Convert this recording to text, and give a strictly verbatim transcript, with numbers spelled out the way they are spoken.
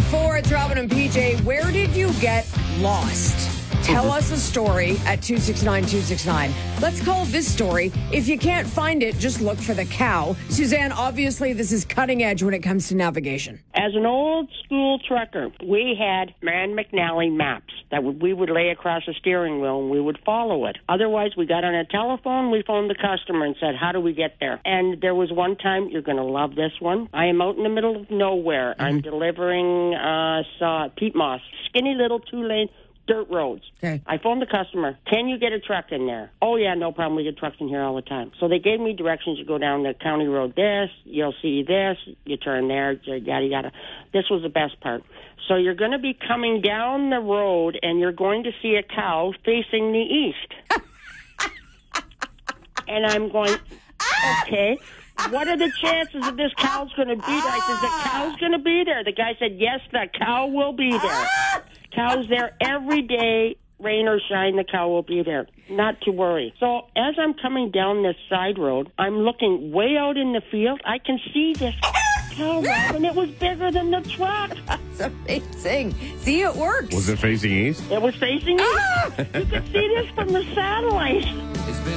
forty-four, it's Robin and P J. Where did you get lost? Tell us a story at two six nine two six nine. Let's call this story. If you can't find it, just look for the cow. Suzanne, obviously this is cutting edge when it comes to navigation. As an old school trucker, we had Man McNally maps that we would lay across the steering wheel and we would follow it. Otherwise, we got on a telephone, we phoned the customer and said, how do we get there? And there was one time, you're going to love this one. I am out in the middle of nowhere. Mm-hmm. I'm delivering uh, saw peat moss, skinny little two-lane dirt roads. Okay. I phoned the customer. Can you get a truck in there? Oh, yeah, no problem. We get trucks in here all the time. So they gave me directions. You go down the county road this, you'll see this, you turn there, yada, yada. This was the best part. So you're going to be coming down the road, and you're going to see a cow facing the east. And I'm going, okay, what are the chances that this cow's going to be there? I said, the cow's going to be there. The guy said, yes, the cow will be there. Cow's there every day, rain or shine, the cow will be there. Not to worry. So as I'm coming down this side road, I'm looking way out in the field. I can see this cow, Robin. It was bigger than the truck. That's amazing. See, it works. Was it facing east? It was facing east. You could see this from the satellite.